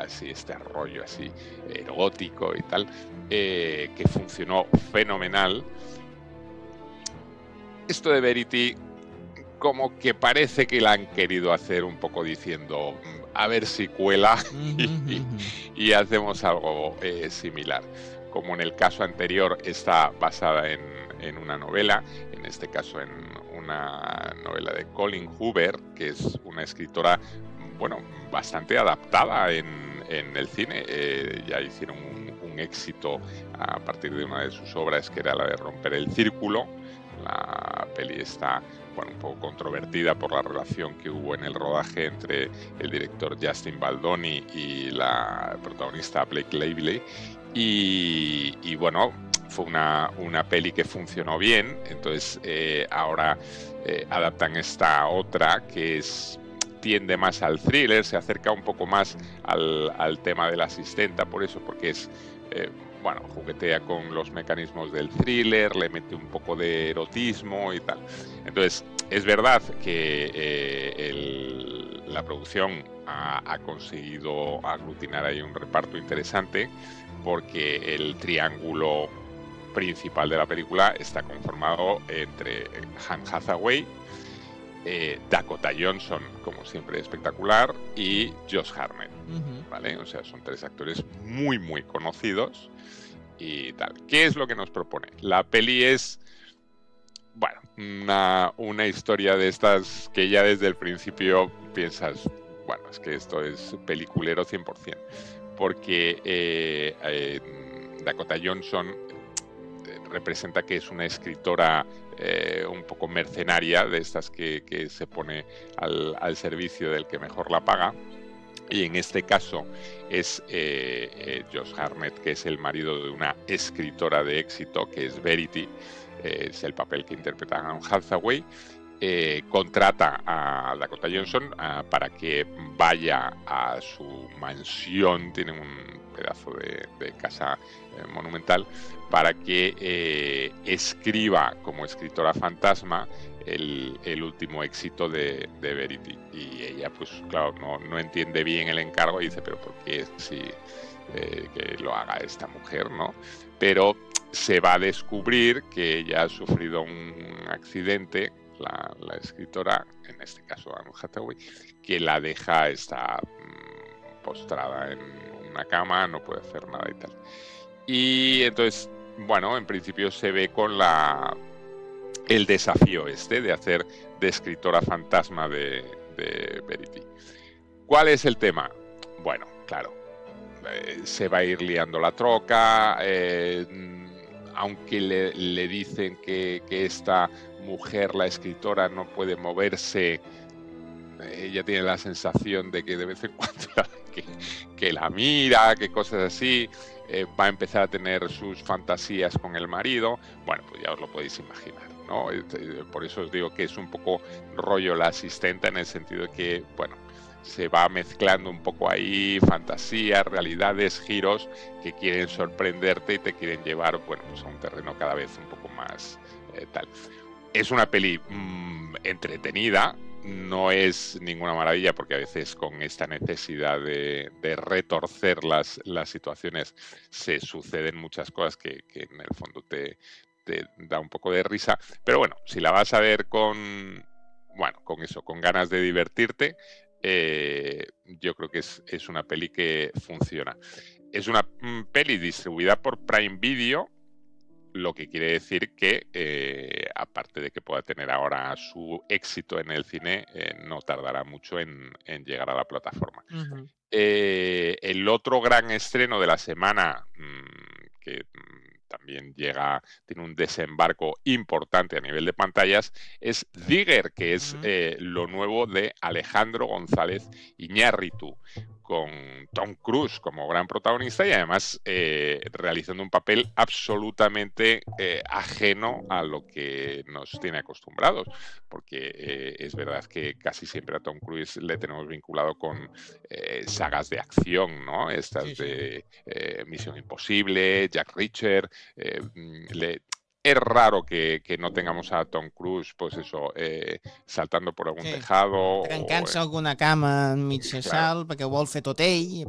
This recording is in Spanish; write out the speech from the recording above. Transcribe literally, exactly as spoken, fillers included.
así este rollo así erótico y tal, eh, que funcionó fenomenal. Esto de Verity como que parece que la han querido hacer un poco diciendo a ver si cuela y, y, y hacemos algo eh, similar. Como en el caso anterior está basada en, en una novela, en este caso en una novela de Colleen Hoover, que es una escritora, bueno, bastante adaptada en, en el cine. Eh, ya hicieron un, un éxito a partir de una de sus obras, que era la de Romper el Círculo. La peli está, bueno, un poco controvertida por la relación que hubo en el rodaje entre el director Justin Baldoni y la protagonista Blake Lively. Y, y bueno, fue una, una peli que funcionó bien. Entonces eh, ahora eh, adaptan esta otra que es, tiende más al thriller, se acerca un poco más al, al tema de la asistenta, por eso, porque es... Eh, bueno, juguetea con los mecanismos del thriller, le mete un poco de erotismo y tal. Entonces, es verdad que eh, el, la producción ha, ha conseguido aglutinar ahí un reparto interesante, porque el triángulo principal de la película está conformado entre Anne Hathaway, eh, Dakota Johnson, como siempre espectacular, y Josh Hartnett, uh-huh. ¿Vale? O sea, son tres actores muy, muy conocidos y tal. ¿Qué es lo que nos propone? La peli es, bueno, una, una historia de estas que ya desde el principio piensas, bueno, es que esto es peliculero cien por ciento, porque eh, eh, Dakota Johnson representa que es una escritora eh, un poco mercenaria, de estas que, que se pone al, al servicio del que mejor la paga. Y en este caso es eh, eh, Josh Hartnett, que es el marido de una escritora de éxito, que es Verity, eh, es el papel que interpreta Anne Hathaway. Eh, contrata a Dakota Johnson uh, para que vaya a su mansión, tiene un pedazo de, de casa eh, monumental, para que eh, escriba como escritora fantasma el, el último éxito de, de Verity. Y ella, pues claro, no, no entiende bien el encargo y dice, pero ¿por qué si eh, que lo haga esta mujer, no? Pero se va a descubrir que ella ha sufrido un accidente, La, la escritora, en este caso Anne Hathaway, que la deja, está mmm, postrada en una cama, no puede hacer nada y tal. Y entonces, bueno, en principio se ve con la el desafío este de hacer de escritora fantasma de, de Verity. ¿Cuál es el tema? Bueno, claro, eh, se va a ir liando la troca, eh, aunque le, le dicen que, que esta mujer, la escritora, no puede moverse, ella tiene la sensación de que de vez en cuando que, que la mira, que cosas así, eh, va a empezar a tener sus fantasías con el marido. Bueno, pues ya os lo podéis imaginar, ¿no? Por eso os digo que es un poco rollo La asistenta, en el sentido de que, bueno, se va mezclando un poco ahí fantasías, realidades, giros que quieren sorprenderte y te quieren llevar, bueno, pues a un terreno cada vez un poco más eh, tal. Es una peli mmm, entretenida, no es ninguna maravilla, porque a veces con esta necesidad de, de retorcer las, las situaciones se suceden muchas cosas que, que en el fondo te, te da un poco de risa, pero bueno, si la vas a ver con, bueno, con eso, con ganas de divertirte, eh, yo creo que es, es una peli que funciona. Es una mm, peli distribuida por Prime Video, lo que quiere decir que, eh, aparte de que pueda tener ahora su éxito en el cine, eh, no tardará mucho en, en llegar a la plataforma. Uh-huh. Eh, el otro gran estreno de la semana, mmm, que mmm, también llega, tiene un desembarco importante a nivel de pantallas, es Digger, que es eh, lo nuevo de Alejandro González Iñárritu, con Tom Cruise como gran protagonista y además eh, realizando un papel absolutamente eh, ajeno a lo que nos tiene acostumbrados, porque eh, es verdad que casi siempre a Tom Cruise le tenemos vinculado con eh, sagas de acción, ¿no? Estas sí, sí. de eh, Misión Imposible, Jack Reacher, eh, le... Es raro que, que no tengamos a Tom Cruise, pues eso, eh, saltando por algún sí. tejado. Trencant-se o... alguna cama enmig de claro. sal perquè ho vol fer tot ell.